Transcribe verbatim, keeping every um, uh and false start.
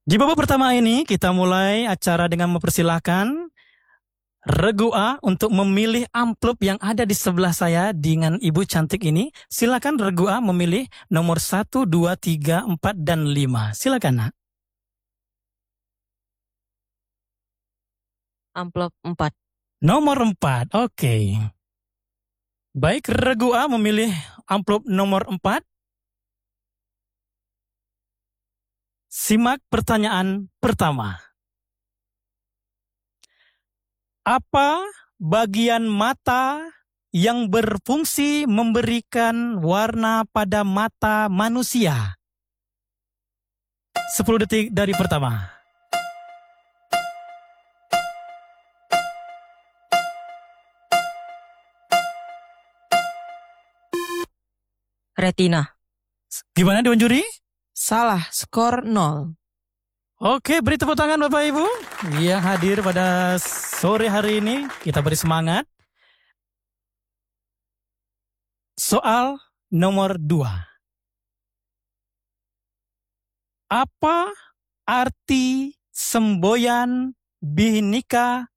Di babak pertama ini kita mulai acara dengan mempersilahkan Regu A untuk memilih amplop yang ada di sebelah saya dengan ibu cantik ini. Silakan Regu A memilih nomor satu, dua, tiga, empat, dan lima. Silakan, nak. Amplop empat. Nomor empat, oke. Baik, Regu A memilih amplop nomor empat. Simak pertanyaan pertama. Apa bagian mata yang berfungsi memberikan warna pada mata manusia? Sepuluh detik dari pertama. Retina. Gimana Dewan Juri? Salah, skor nol. Oke, beri tepuk tangan Bapak Ibu yang hadir pada sore hari ini. Kita beri semangat. Soal nomor dua. Apa arti semboyan Bhinneka